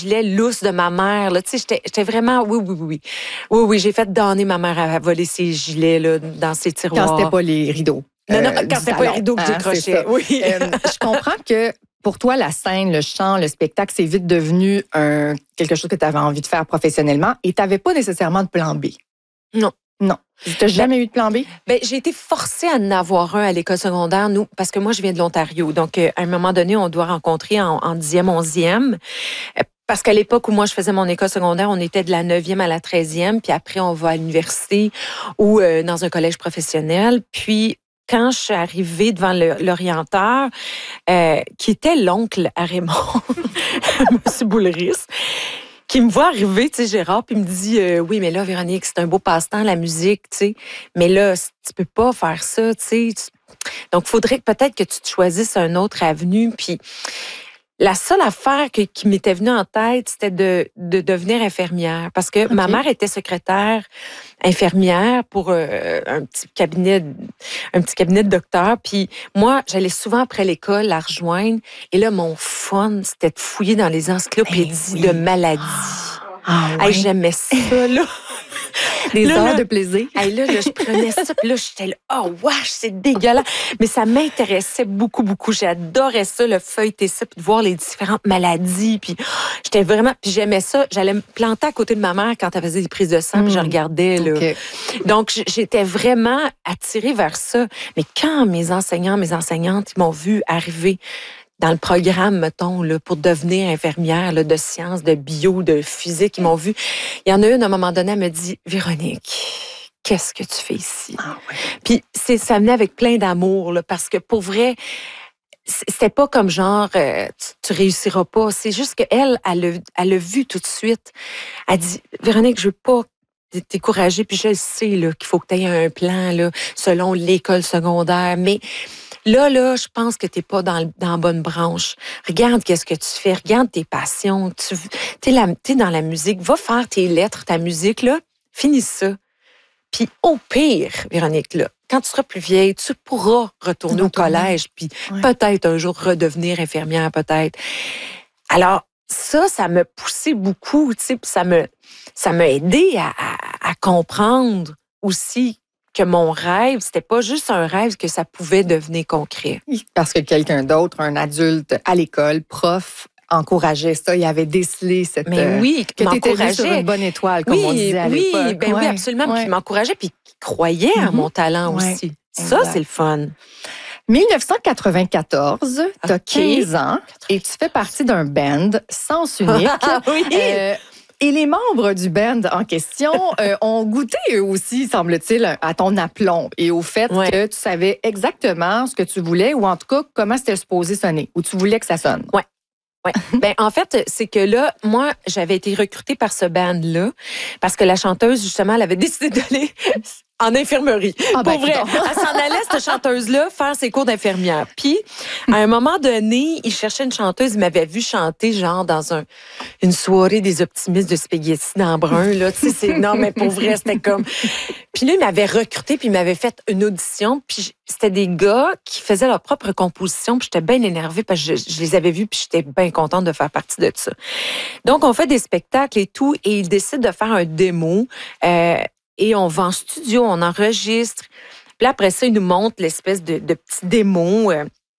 gilets lousses de ma mère. Là. Tu sais, j'étais vraiment... Oui, j'ai fait donner ma mère à voler ses gilets là, dans ses tiroirs. Quand c'était pas les rideaux. Non, quand c'était pas les rideaux que j'écrochais. Oui. Je comprends que pour toi, la scène, le chant, le spectacle, c'est vite devenu quelque chose que tu avais envie de faire professionnellement et tu n'avais pas nécessairement de plan B. Non. Tu n'as jamais eu de plan B? J'ai été forcée à en avoir un à l'école secondaire, nous, parce que moi, je viens de l'Ontario. Donc, à un moment donné, on doit rencontrer en 10e, 11e. Parce qu'à l'époque où moi, je faisais mon école secondaire, on était de la 9e à la 13e. Puis après, on va à l'université ou dans un collège professionnel. Puis, quand je suis arrivée devant l'orienteur, qui était l'oncle à Raymond, M. Boulris, qui me voit arriver, tu sais, Gérard, puis me dit oui, mais là, Véronique, c'est un beau passe-temps, la musique, tu sais. Mais là, tu peux pas faire ça, tu sais. Donc, il faudrait peut-être que tu te choisisses un autre avenue. Puis, la seule affaire qui m'était venue en tête, c'était de devenir infirmière. Parce que ma mère était secrétaire infirmière pour un petit cabinet de docteur. Puis moi, j'allais souvent après l'école la rejoindre. Et là, mon fun, c'était de fouiller dans les encyclopédies de maladies. J'aimais ça, là. Des heures de plaisir. Là, je prenais ça, puis là, j'étais là, oh, wesh, c'est dégueulasse. Mais ça m'intéressait beaucoup, beaucoup. J'adorais ça, le feuilleter ça, puis de voir les différentes maladies. Puis j'étais vraiment, puis j'aimais ça. J'allais me planter à côté de ma mère quand elle faisait des prises de sang, puis je regardais, là. Okay. Donc, j'étais vraiment attirée vers ça. Mais quand mes enseignantes, ils m'ont vu arriver dans le programme, mettons, là, pour devenir infirmière là, de sciences, de bio, de physique, ils m'ont vu. Il y en a une, à un moment donné, elle me dit, Véronique, qu'est-ce que tu fais ici? Puis ça venait avec plein d'amour, là, parce que pour vrai, c'était pas comme genre, tu réussiras pas. C'est juste qu'elle, elle a vu tout de suite. Elle dit, Véronique, je veux pas décourager, puis je sais là, qu'il faut que tu aies un plan là, selon l'école secondaire, mais là, je pense que t'es pas dans la bonne branche. Regarde qu'est-ce que tu fais, regarde tes passions. T'es dans la musique, va faire tes lettres, ta musique, là, finis ça. Puis au pire, Véronique, là, quand tu seras plus vieille, tu pourras retourner au collège, puis peut-être un jour redevenir infirmière, peut-être. Alors, ça m'a poussé beaucoup, tu sais, puis ça m'a aidé à comprendre aussi que mon rêve, c'était pas juste un rêve, que ça pouvait devenir concret. Parce que quelqu'un d'autre, un adulte à l'école, prof, encourageait ça. Il avait décelé cette... Mais oui, que tu étais sur une bonne étoile, comme on disait à l'époque. Oui, absolument. Puis il m'encourageait, puis il croyait à mon talent aussi. Ça, c'est le fun. 1994, tu as 15 ans et tu fais partie d'un band Sens Unique. Et les membres du band en question ont goûté eux aussi, semble-t-il, à ton aplomb et au fait que tu savais exactement ce que tu voulais ou en tout cas comment c'était supposé sonner ou tu voulais que ça sonne. Oui. En fait, c'est que là, moi, j'avais été recrutée par ce band-là parce que la chanteuse, justement, elle avait décidé d'aller en infirmerie. Pour vrai. Elle s'en allait, cette chanteuse-là, faire ses cours d'infirmière. Puis, à un moment donné, il cherchait une chanteuse. Il m'avait vu chanter, genre, dans une soirée des optimistes de spaghetti dans Brun, là. Tu sais, non, mais pour vrai, c'était comme... Puis là, il m'avait recruté, puis il m'avait fait une audition. Puis c'était des gars qui faisaient leur propre composition. Puis j'étais bien énervée parce que je les avais vus, puis j'étais bien contente de faire partie de ça. Donc, on fait des spectacles et tout, et ils décident de faire un démo. Et on va en studio, on enregistre. Puis après ça, ils nous montrent l'espèce de petit démo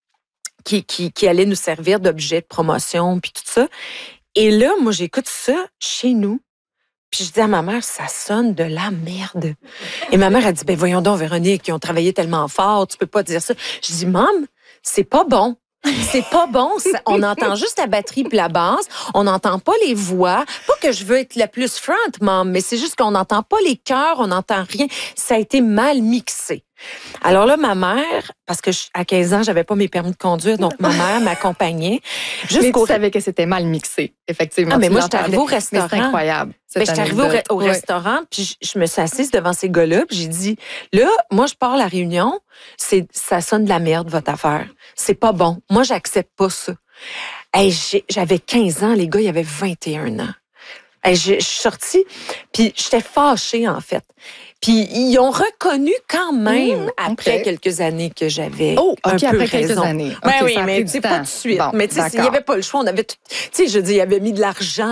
qui allait nous servir d'objet de promotion, puis tout ça. Et là, moi, j'écoute ça chez nous. Puis je dis à ma mère, ça sonne de la merde. Et ma mère a dit, ben voyons donc, Véronique, ils ont travaillé tellement fort, tu peux pas dire ça. Je dis, Maman, c'est pas bon. C'est pas bon. On entend juste la batterie puis la basse. On n'entend pas les voix. Pas que je veux être la plus front, Maman, mais c'est juste qu'on n'entend pas les chœurs, on n'entend rien. Ça a été mal mixé. Alors là, ma mère, parce que à 15 ans, j'avais pas mes permis de conduire, donc ma mère m'accompagnait. Mais tu savais que c'était mal mixé, effectivement. Ah, mais moi, j'étais arrivée au restaurant. C'est incroyable. J'étais arrivée au restaurant, puis je me suis assise devant ces gars-là, puis j'ai dit, là, moi, je pars à la réunion, ça sonne de la merde, votre affaire. C'est pas bon. Moi, j'accepte pas ça. Hey, j'avais 15 ans, les gars, ils avaient 21 ans. Hey, je suis sortie, puis j'étais fâchée, en fait. Puis ils ont reconnu quand même après quelques années que j'avais un peu après raison. Quelques années. Oui, mais c'est pas tout de suite. Bon, mais tu sais, il n'y avait pas le choix. On avait tout, tu sais, je dis, il avait mis de l'argent